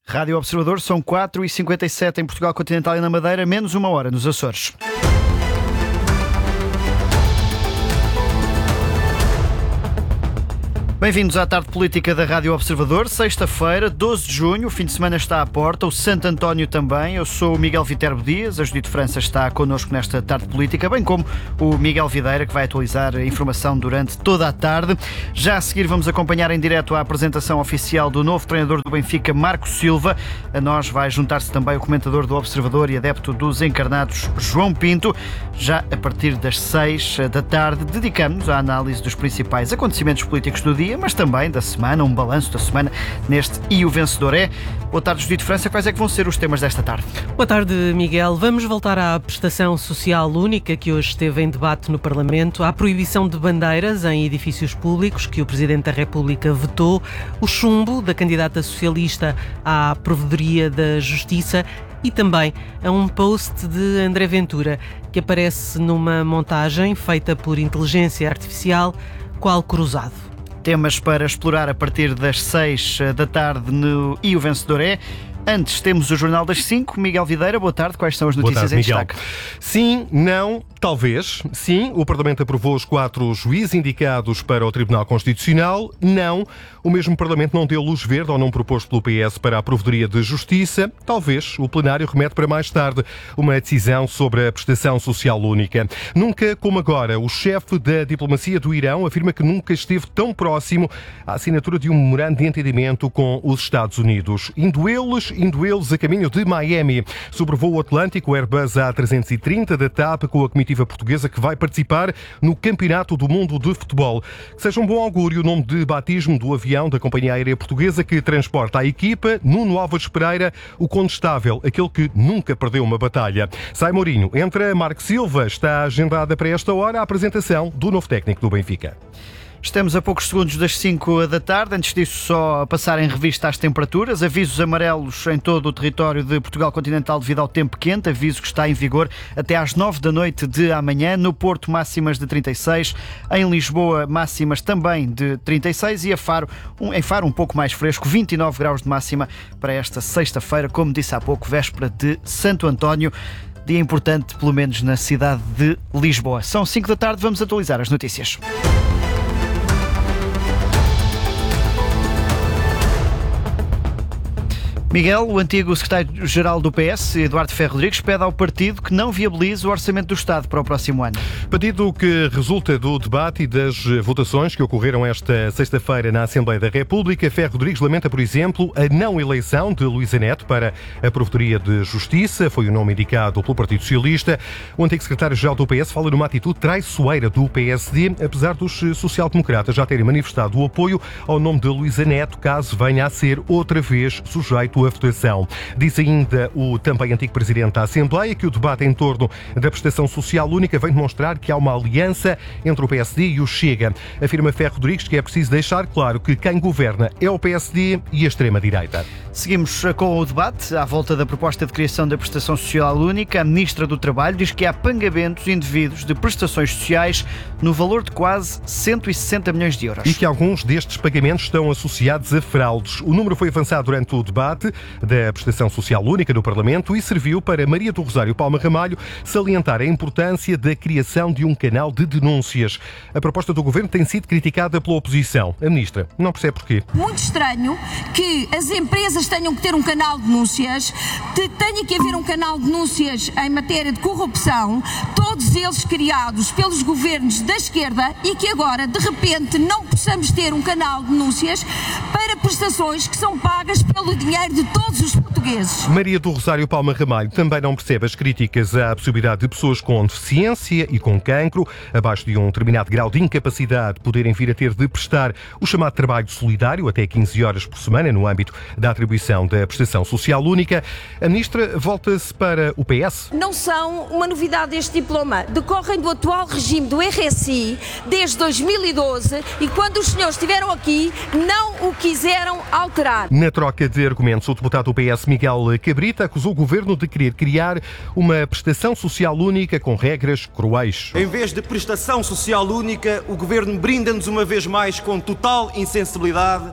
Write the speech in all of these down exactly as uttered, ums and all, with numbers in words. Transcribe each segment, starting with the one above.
Rádio Observador, são quatro e cinquenta e sete em Portugal Continental e na Madeira, menos uma hora nos Açores. Bem-vindos à tarde política da Rádio Observador. Sexta-feira, doze de junho, o fim de semana está à porta, o Santo António também. Eu sou o Miguel Viterbo Dias, a Judite França está connosco nesta tarde política, bem como o Miguel Videira, que vai atualizar a informação durante toda a tarde. Já a seguir vamos acompanhar em direto a apresentação oficial do novo treinador do Benfica, Marco Silva. A nós vai juntar-se também o comentador do Observador e adepto dos encarnados, João Pinto. Já a partir das seis da tarde dedicamos-nos à análise dos principais acontecimentos políticos do dia, mas também da semana, um balanço da semana neste E o Vencedor é. Boa tarde, Judite França. Quais é que vão ser os temas desta tarde? Boa tarde, Miguel. Vamos voltar à prestação social única que hoje esteve em debate no Parlamento, à proibição de bandeiras em edifícios públicos que o Presidente da República vetou, o chumbo da candidata socialista à Provedoria da Justiça e também a um post de André Ventura que aparece numa montagem feita por inteligência artificial, qual cruzado. Temas para explorar a partir das seis da tarde no E o Vencedor é. Antes temos o Jornal das cinco. Miguel Videira, boa tarde. Quais são as notícias em destaque? Sim, não, talvez. Sim, o Parlamento aprovou os quatro juízes indicados para o Tribunal Constitucional. Não, o mesmo Parlamento não deu luz verde ou não proposto pelo P S para a Provedoria de Justiça. Talvez o plenário remete para mais tarde uma decisão sobre a prestação social única. Nunca como agora, o chefe da diplomacia do Irão afirma que nunca esteve tão próximo à assinatura de um memorando de entendimento com os Estados Unidos. Indo eles Indo eles a caminho de Miami. Sobrevoa o Atlântico, o Airbus A trezentos e trinta da T A P com a comitiva portuguesa que vai participar no Campeonato do Mundo de Futebol. Que seja um bom augúrio o nome de batismo do avião da Companhia Aérea Portuguesa que transporta a equipa, Nuno Álvares Pereira, o condestável, aquele que nunca perdeu uma batalha. Sai Mourinho, entra Marco Silva, está agendada para esta hora a apresentação do novo técnico do Benfica. Estamos a poucos segundos das cinco da tarde. Antes disso, só a passar em revista as temperaturas. Avisos amarelos em todo o território de Portugal Continental devido ao tempo quente. Aviso que está em vigor até às nove da noite de amanhã. No Porto, máximas de trinta e seis. Em Lisboa, máximas também de trinta e seis. E a Faro, um, em Faro, um pouco mais fresco, vinte e nove graus de máxima para esta sexta-feira. Como disse há pouco, véspera de Santo António. Dia importante, pelo menos na cidade de Lisboa. São cinco da tarde, vamos atualizar as notícias. Miguel, o antigo secretário-geral do P S, Eduardo Ferro Rodrigues, pede ao partido que não viabilize o orçamento do Estado para o próximo ano. Pedido que resulta do debate e das votações que ocorreram esta sexta-feira na Assembleia da República. Ferro Rodrigues lamenta, por exemplo, a não eleição de Luísa Neto para a Provedoria de Justiça. Foi o nome indicado pelo Partido Socialista. O antigo secretário-geral do P S fala numa atitude traiçoeira do P S D, apesar dos social-democratas já terem manifestado o apoio ao nome de Luísa Neto, caso venha a ser outra vez sujeito a votação. Diz ainda o também antigo Presidente da Assembleia que o debate em torno da prestação social única vem demonstrar que há uma aliança entre o P S D e o Chega. Afirma Ferro Rodrigues que é preciso deixar claro que quem governa é o P S D e a extrema-direita. Seguimos com o debate à volta da proposta de criação da prestação social única. A Ministra do Trabalho diz que há pagamentos indevidos de prestações sociais no valor de quase cento e sessenta milhões de euros. E que alguns destes pagamentos estão associados a fraudes. O número foi avançado durante o debate da prestação social única no Parlamento e serviu para Maria do Rosário Palma Ramalho salientar a importância da criação de um canal de denúncias. A proposta do Governo tem sido criticada pela oposição. A Ministra não percebe porquê. Muito estranho que as empresas tenham que ter um canal de denúncias, tenha que haver um canal de denúncias em matéria de corrupção, todos eles criados pelos governos da esquerda e que agora, de repente, não possamos ter um canal de denúncias para prestações que são pagas pelo dinheiro de todos os portugueses. Maria do Rosário Palma Ramalho também não percebe as críticas à possibilidade de pessoas com deficiência e com cancro, abaixo de um determinado grau de incapacidade, poderem vir a ter de prestar o chamado trabalho solidário até quinze horas por semana no âmbito da atribuição da prestação social única. A Ministra volta-se para o P S. Não são uma novidade este diploma. Decorrem do atual regime do R S I desde dois mil e doze e quando os senhores estiveram aqui não o quiseram alterar. Na troca de argumentos, o deputado do P S, Miguel Cabrita, acusou o Governo de querer criar uma prestação social única com regras cruéis. Em vez de prestação social única, o Governo brinda-nos uma vez mais com total insensibilidade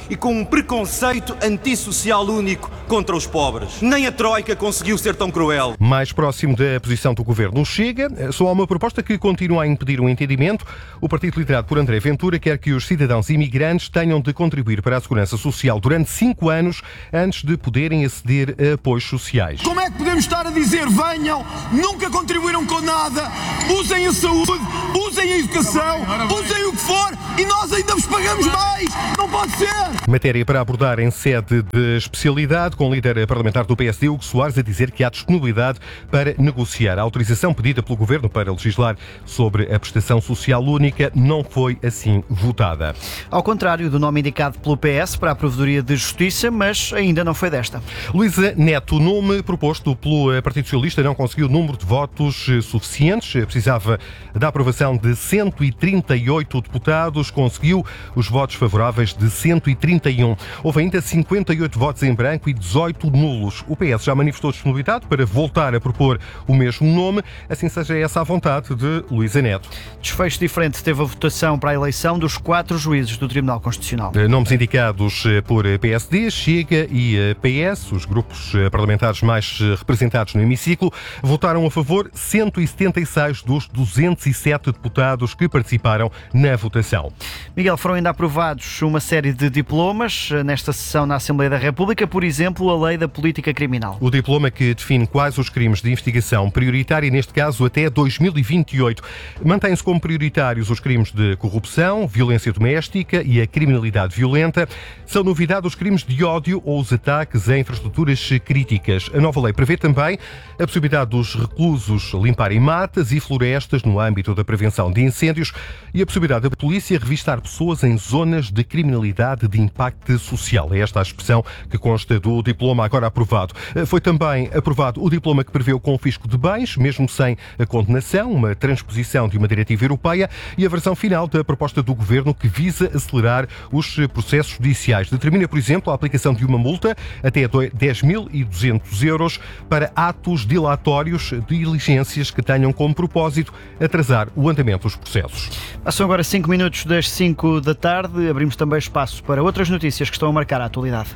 e com um preconceito antissocial único contra os pobres. Nem a Troika conseguiu ser tão cruel. Mais próximo da posição do governo Chega, só há uma proposta que continua a impedir o entendimento. O partido liderado por André Ventura quer que os cidadãos imigrantes tenham de contribuir para a segurança social durante cinco anos antes de poderem aceder a apoios sociais. Como é que podemos estar a dizer, venham, nunca contribuíram com nada, usem a saúde, usem a educação, usem o que for e nós ainda vos pagamos mais? Não pode ser! Matéria para abordar em sede de especialidade, com o líder parlamentar do P S D, Hugo Soares, a dizer que há disponibilidade para negociar. A autorização pedida pelo Governo para legislar sobre a prestação social única não foi assim votada. Ao contrário do nome indicado pelo P S para a Provedoria de Justiça, mas ainda não foi desta. Luísa Neto, o nome proposto pelo Partido Socialista, não conseguiu o número de votos suficientes. Precisava da aprovação de cento e trinta e oito deputados, conseguiu os votos favoráveis de cento e trinta e um. Houve ainda cinquenta e oito votos em branco e dezoito nulos. O P S já manifestou disponibilidade para voltar a propor o mesmo nome, assim seja essa a vontade de Luísa Neto. Desfecho diferente teve a votação para a eleição dos quatro juízes do Tribunal Constitucional. Nomes indicados por P S D, Chega e P S, os grupos parlamentares mais representados no hemiciclo, votaram a favor cento e setenta e seis dos duzentos e sete deputados que participaram na votação. Miguel, foram ainda aprovados uma série de diplomas nesta sessão na Assembleia da República, por exemplo, a Lei da Política Criminal. O diploma que define quais os crimes de investigação prioritária, neste caso até dois mil e vinte e oito. Mantém-se como prioritários os crimes de corrupção, violência doméstica e a criminalidade violenta. São novidade os crimes de ódio ou os ataques a infraestruturas críticas. A nova lei prevê também a possibilidade dos reclusos limparem matas e florestas no âmbito da prevenção de incêndios e a possibilidade da polícia revistar pessoas em zonas de criminalidade de impacto social. É esta a expressão que consta do diploma agora aprovado. Foi também aprovado o diploma que prevê o confisco de bens, mesmo sem a condenação, uma transposição de uma diretiva europeia, e a versão final da proposta do Governo que visa acelerar os processos judiciais. Determina, por exemplo, a aplicação de uma multa até dez mil e duzentos euros para atos dilatórios de diligências que tenham como propósito atrasar o andamento dos processos. Passam agora cinco minutos das cinco da tarde. Abrimos também espaço para outras notícias que estão a marcar a atualidade.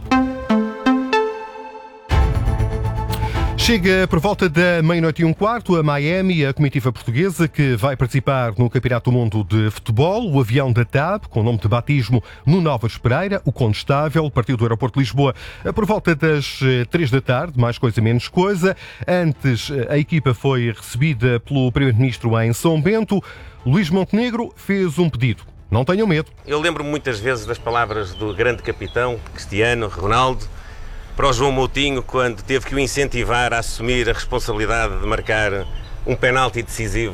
Chega por volta da meia-noite e um quarto a Miami a comitiva portuguesa que vai participar no Campeonato do Mundo de Futebol. O avião da T A B, com o nome de batismo Nuno Álvares Pereira, o Condestável, partiu do aeroporto de Lisboa por volta das três da tarde, mais coisa menos coisa. Antes, a equipa foi recebida pelo Primeiro-Ministro em São Bento. Luís Montenegro fez um pedido. Não tenham medo. Eu lembro-me muitas vezes das palavras do grande capitão Cristiano Ronaldo para o João Moutinho quando teve que o incentivar a assumir a responsabilidade de marcar um penalti decisivo.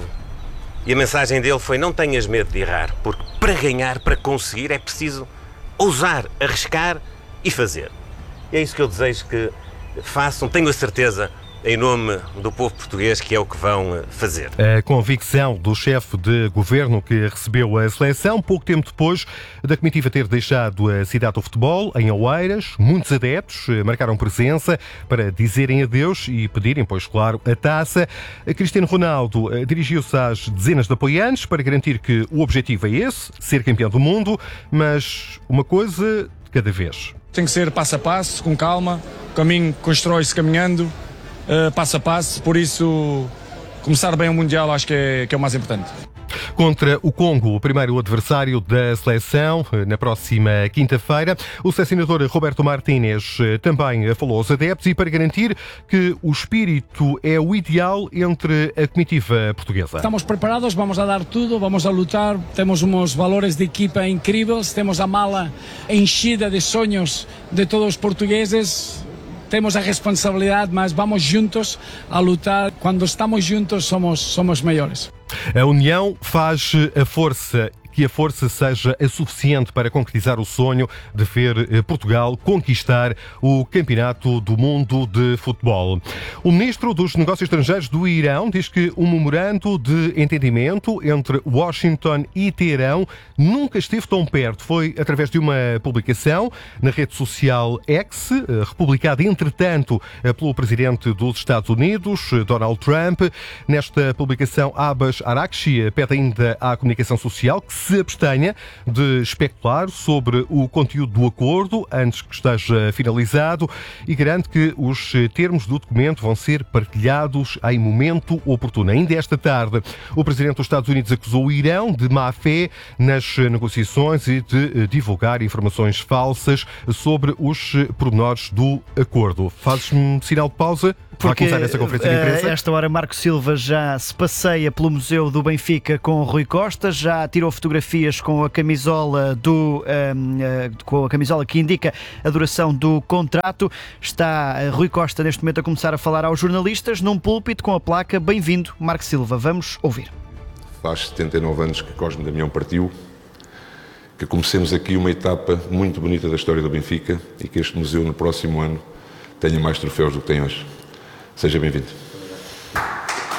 E a mensagem dele foi: não tenhas medo de errar, porque para ganhar, para conseguir, é preciso ousar, arriscar e fazer. E é isso que eu desejo que façam, tenho a certeza, em nome do povo português, que é o que vão fazer. A convicção do chefe de governo que recebeu a seleção, pouco tempo depois da comitiva ter deixado a cidade do futebol, em Oeiras, muitos adeptos marcaram presença para dizerem adeus e pedirem, pois claro, a taça. Cristiano Ronaldo dirigiu-se às dezenas de apoiantes para garantir que o objetivo é esse, ser campeão do mundo, mas uma coisa de cada vez. Tem que ser passo a passo, com calma, o caminho constrói-se caminhando, Uh, passo a passo, por isso começar bem o Mundial acho que é, que é o mais importante. Contra o Congo, o primeiro adversário da seleção, na próxima quinta-feira, o selecionador Roberto Martínez também falou aos adeptos e para garantir que o espírito é o ideal entre a comitiva portuguesa. Estamos preparados, vamos a dar tudo, vamos a lutar, temos uns valores de equipa incríveis, temos a mala enchida de sonhos de todos os portugueses. Temos a responsabilidade, mas vamos juntos a lutar. Quando estamos juntos, somos, somos melhores. A união faz a força. Que a força seja a suficiente para concretizar o sonho de ver Portugal conquistar o Campeonato do Mundo de Futebol. O ministro dos Negócios Estrangeiros do Irão diz que um memorando de entendimento entre Washington e Teherão nunca esteve tão perto. Foi através de uma publicação na rede social X, republicada entretanto pelo presidente dos Estados Unidos, Donald Trump. Nesta publicação, Abbas Araghchi pede ainda à comunicação social que se abstenha de especular sobre o conteúdo do acordo antes que esteja finalizado e garante que os termos do documento vão ser partilhados em momento oportuno. Ainda esta tarde, o Presidente dos Estados Unidos acusou o Irão de má-fé nas negociações e de divulgar informações falsas sobre os pormenores do acordo. Fazes-me sinal de pausa? Porque Vai começar essa conferência de imprensa? a esta hora Marco Silva já se passeia pelo Museu do Benfica com Rui Costa, já tirou fotografias com a camisola do um, uh, com a camisola que indica a duração do contrato. Está uh, Rui Costa neste momento a começar a falar aos jornalistas num púlpito com a placa Bem-vindo, Marco Silva. Vamos ouvir. Faz setenta e nove anos que Cosme Damião partiu, que comecemos aqui uma etapa muito bonita da história do Benfica e que este museu no próximo ano tenha mais troféus do que tem hoje. Seja bem-vindo.